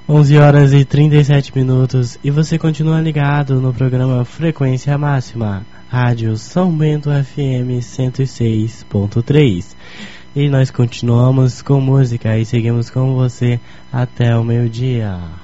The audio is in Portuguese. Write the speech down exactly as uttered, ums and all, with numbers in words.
onze horas e trinta e sete minutos e você continua ligado no programa Frequência Máxima, Rádio São Bento F M cento e seis ponto três. E nós continuamos com música e seguimos com você até o meio-dia.